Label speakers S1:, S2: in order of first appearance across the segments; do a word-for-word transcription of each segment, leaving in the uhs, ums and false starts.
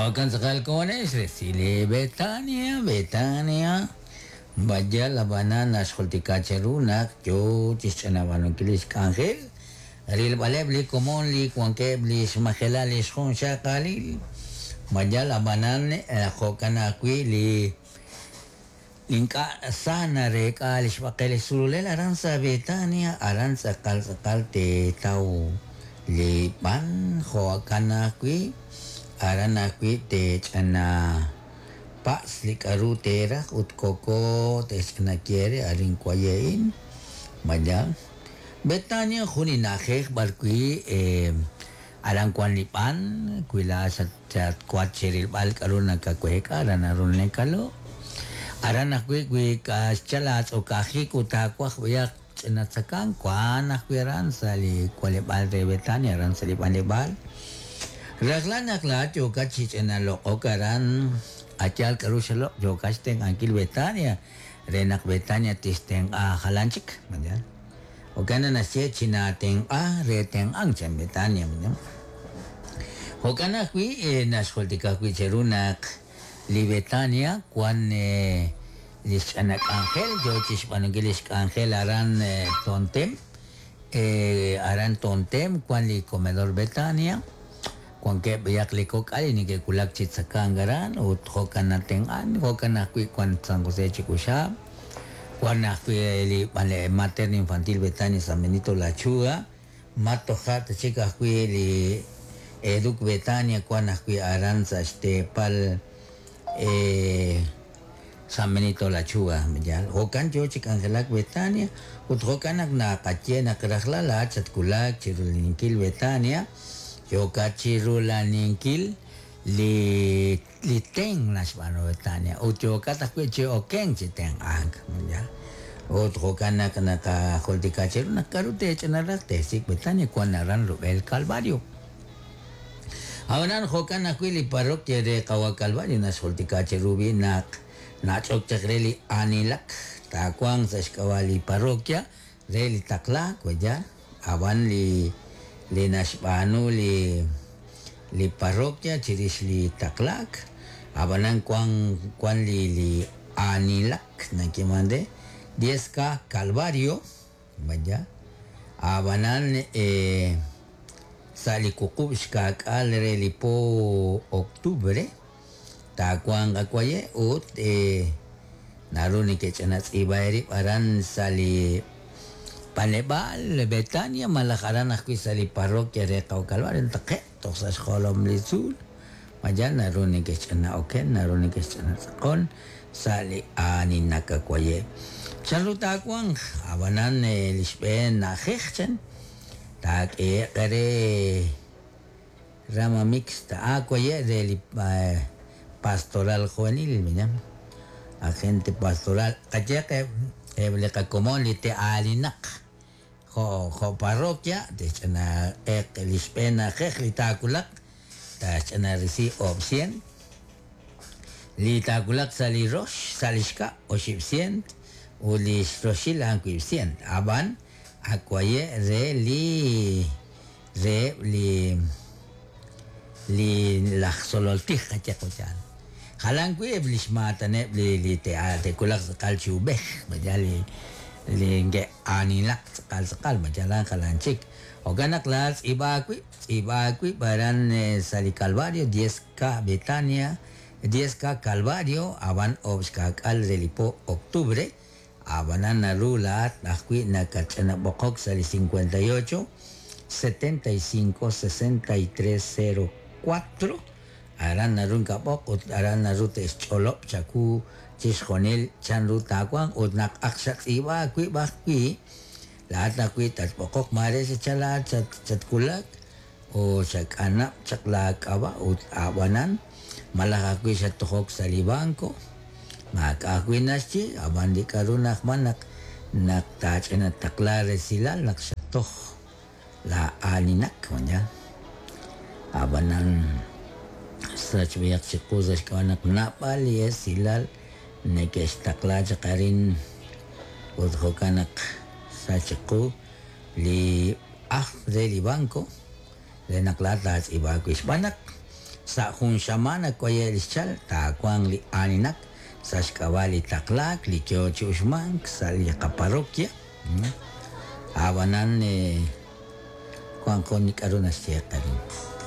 S1: Taukan sakal kones resile Betania, Betania. Vaya la banana skoltika cherunak yo chichana vano kilis kangel. Ril balebli komon li kwanke bli smahela li shon shakalil. Vaya la banana hokana kui li linka sana reka li shbakele sulule aransa Betania aransa kal sakal te tau li pan hokana kui arana kui te chana pa slikaru tera ut koko te chana quiere arin kwayein mayal Betania juni najek barkui eh, aran kwan lipan kuila sa sa kwat cheril bal karuna ka kweka arana run kalo arana kui kui ka chalat o ka hikuta kwa kuya chana sakan kwan akwiran sali kwale bal de Betania ran sali bal Raglan akla joka chichena lo okaran achal karusalo joka steng angkil Betania renak Betania tisteng a halanchik manyan okana na sie china teng a re teng ang chem Betania manyan okana kui e naskoltika kui cherunak li Betania kwan e lisanak angel jochis panugilis angel aran e, tontem e, aran tontem kwan li comedor Betania kung ke biyak likok ay ni ke kulak chit sa kangaran ut hokan na tengan hokan na kui kwan sang kose chikusha kwan na kui li pale mater infantil Betania sa Benito La Chua mato hat chika kui li eduk Betania kwan na kui aran sa este pal eh San Benito La Chua mejal hokan jo chikan gelak Betania ut hokan nak na kache na kerahlala chat kulak chirulingkil Betania yo kachirula ninkil li li teng nas bano Betania ujo kata kue che okeng che teng ang ya otro kana kana ka holti kachiru na karute chana rakte sik Betania kuanaran Rubel Calvario awanan hokana kue li parroquia de Kawa Calvario nas holti kachiru bi nak nachok chakreli anilak takwang sa skawali parroquia reli takla koja awan li li nasbanu li li parroquia chiris li taklak abanan kwan kwan li li anilak na kimande diez ka Calvario vaya abanan eh sali kukubska kalre li po octubre ta kwan akwaye ut eh naruni ke chanats ibairi paran sali Panebal, Betania, malakaran ako sa li parokya reta o Calvario, take, toksas kolom lisul. Majan, narunig ka na oken, narunig ka na sakon, sa li anin nakakwaye. Saluta ko ang awanan eh, lispen na kekchen. Tak e kare rama mix ta akwaye de li eh, pastoral juvenil, minyan. Agente pastoral, kaya ka Eble ka komon li te alinak. Ho ho parroquia de chana ek lispena khekh li takulak ta chana risi opsien li takulak sali rosh salishka oshipsien u li roshil anquipsien aban akwaye re li re li li la sololtih kachakochan halang kui iblis mata ne li li te te kulak sakal chubeh majali li nge anilak sakal sakal majalan kalancik ogana kelas iba kui iba kui baran eh, sali Calvario diez ka Betania diez ka Calvario aban obska kal relipo octubre abanan narulat nakui nakachana bokok sali cincuenta y ocho setenta y cinco sesenta y tres cero cuatro aran narun kapok ut aran narut es cholop chaku chisjonil chanru takwang ut nak aksak iba kui bakwi lahat na kui tat pokok mare sa chalat chat chat kulak o sak anak chaklak aba ut awanan malaka kui sa tuhok sa libangko maka kui naschi aban di karunak manak nak tach na taklare silal nak sa toh la aninak manya abanan Sach biyak si kuzas ka anak napal yes silal nekes takla jakarin udho kanak sa chiku li ah de li banko le naklatas iba ko isbanak sa hun shamana koye lischal ta kwang li aninak sa skawali taklak li kyochi usman sa li kaparokya awanan eh kwang konik aruna siya karin.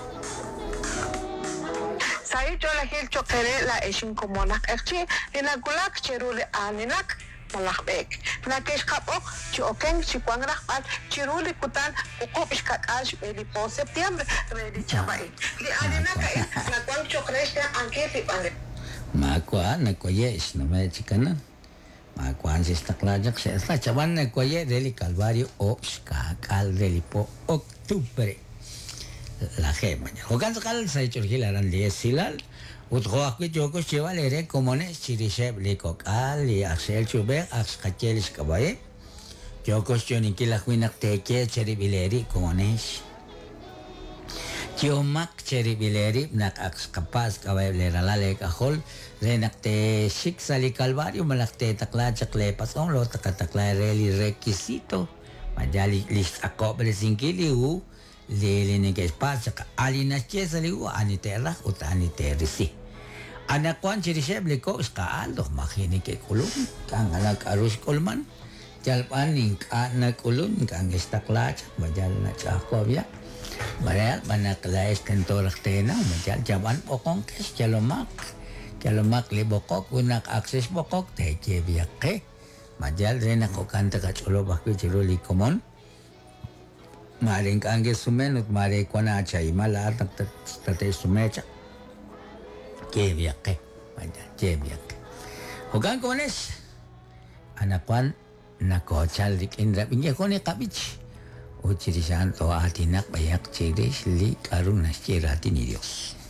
S2: Saya jola hil chokere la eshin komonak erchi inagulak cherule aninak malakbek. Nakesh kapok chokeng chikwangrak pat chiruli kutan ukop iskakash beli po Septiembre ready chabai. Li aninak kaya nakwang chokresh na angke tipane.
S1: Makwa na koye is na may chikanan. Makwa ang sistaklajak siya. Sa chaban na koye reli kalvario o skakal reli po Oktubre. La gema. Hogan sakal sa churgilaran liye silal. Utro ako joko siwa lere komone chiriseb likok al li aksel chube aks kachelis kabaye. Joko sioni kilakwinak teke cheri bileri komones. Chiomak cheri bileri nak aks kapas kabaye lera lale kahol. Renak te sik sali kalvario malak te takla chakle pasong lo takatakla reli requisito. Majali list ako beresingkili u. Lili ni guys pas ka alina chesa liu aniterra uta aniterisi. Anak kwan chiriseb liko ska ando makini ke kulun kang anak arus kulman jalpan ning anak kulun kang istaklat majal na chako ya. Barel banak lais tentorak tena majal jaban pokong kes jalomak. Jalomak libokok unak akses bokok teke biake. Majal rena ko kanta ka chulo bakwi chulo likomon. Maring kangge sumenut mare kwana chai malar tak tate sumecha ke viake pada ke viake hogan kones anakwan nako chalik indra pinje kone kabich o chiri santo atinak bayak chiri li karuna chirati ni Dios.